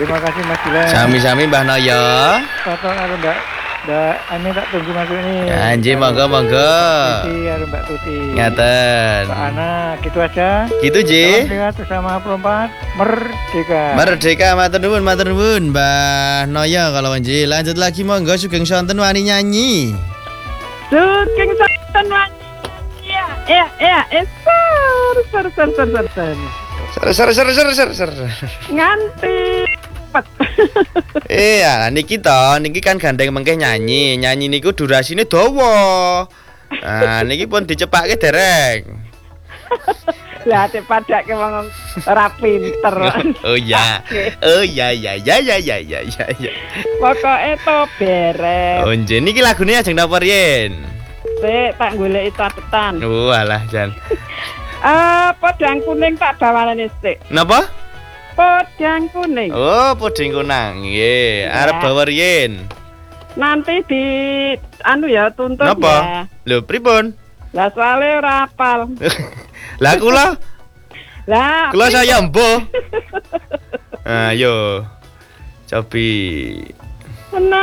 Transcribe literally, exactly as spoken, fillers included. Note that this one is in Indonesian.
Terima kasih Mas Gilang. Sami-sami Mbah Noyo. Foto karo Mbak Mbak Ani tak tunggu masuk ini. Anji monggo monggo. Tuti karo Mbak Tuti. Ngaten. Mbak Ana, gitu aja. Gitu Ji. Salam sehat bersama perempat merdeka. Merdeka, matur nuwun, matur nuwun Mbah Noyo kalau Anji. Lanjut lagi monggo Sugeng Sonten wani nyanyi. Sugeng Sonten wani. Iya, iya, iya, eh, ser, ser, ser, ser, ser, ser. Ser ser ser ser ser ser. Nganti pet. Iya, niki to, niki kan gandeng mengke nyanyi. Nyanyi niku durasine dawa. Nah, niki pun dicepake dereng. Lah dipadake wong ora pinter. Oh iya. Oh iya iya iya iya iya iya iya. Pokoke to beres. Oh njen niki lagune ajeng napa riyen? Sik tak goleki catetan. Oh alah jan. Eh, podang kuning tak bawane sik. Napa? Podang kuning. Oh, puding kunang. Nggih, arep bawa riyen. Nanti di anu ya tuntut Napa? ya. Lho, pripun? Lah soalnya ora apal. Lah kula, Lah kula saya mbuh. Ayo. Cobi. Nah,